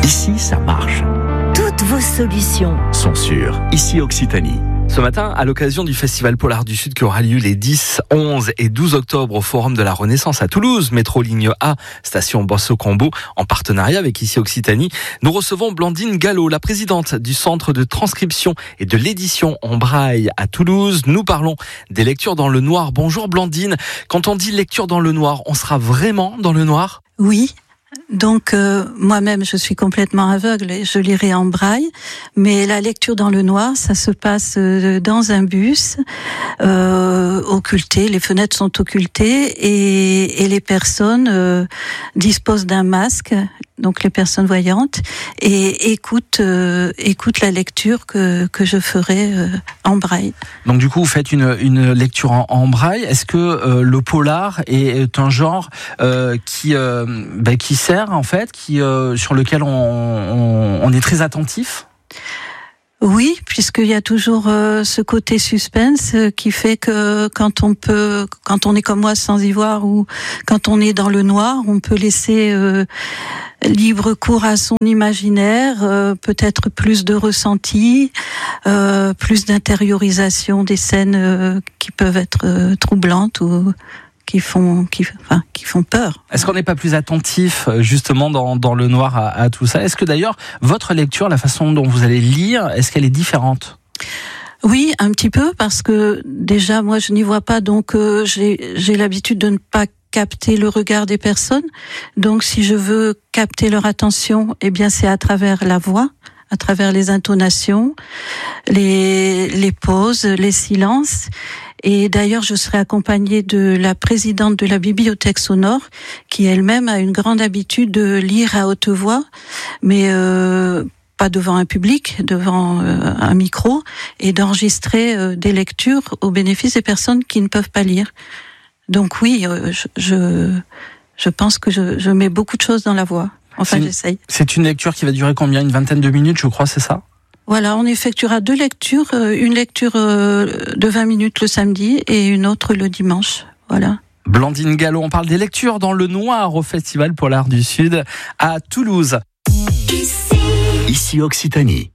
Ici, ça marche. Toutes vos solutions Sont sûres. Ici, Occitanie. Ce matin, à l'occasion du Festival Polar du Sud qui aura lieu les 10, 11 et 12 octobre au Forum de la Renaissance à Toulouse, métro ligne A, station Bosso-Combo, en partenariat avec Ici Occitanie, nous recevons Blandine Gallo, la présidente du Centre de transcription et de l'édition en braille à Toulouse. Nous parlons des lectures dans le noir. Bonjour Blandine. Quand on dit lecture dans le noir, on sera vraiment dans le noir ? Oui. Donc moi-même je suis complètement aveugle et je lirai en braille, mais la lecture dans le noir, ça se passe dans un bus occulté, les fenêtres sont occultées et les personnes disposent d'un masque, donc les personnes voyantes, et écoutent la lecture que je ferai en braille. Donc du coup vous faites une lecture en braille. Est-ce que le polar est un genre qui sert en fait, sur lequel on est très attentif ? Oui, puisqu'il y a toujours ce côté suspense qui fait que quand on est comme moi sans y voir ou quand on est dans le noir, on peut laisser libre cours à son imaginaire, peut-être plus de ressenti, plus d'intériorisation des scènes qui peuvent être troublantes ou qui font peur. Est-ce qu'on n'est pas plus attentif justement dans le noir à tout ça ? Est-ce que d'ailleurs votre lecture, la façon dont vous allez lire, est-ce qu'elle est différente ? Oui, un petit peu, parce que déjà moi je n'y vois pas, donc j'ai l'habitude de ne pas capter le regard des personnes. Donc si je veux capter leur attention, eh bien c'est à travers la voix, à travers les intonations, les pauses, les silences. Et d'ailleurs, je serai accompagnée de la présidente de la bibliothèque sonore, qui elle-même a une grande habitude de lire à haute voix, mais pas devant un public, devant un micro, et d'enregistrer des lectures au bénéfice des personnes qui ne peuvent pas lire. Donc oui, je pense que je mets beaucoup de choses dans la voix. Enfin, j'essaye. C'est une lecture qui va durer combien ? Une vingtaine de minutes, je crois, c'est ça ? Voilà, on effectuera 2 lectures, une lecture de 20 minutes le samedi et une autre le dimanche. Voilà. Blandine Gallo, on parle des lectures dans le noir au Festival Polar du Sud à Toulouse. Ici Occitanie.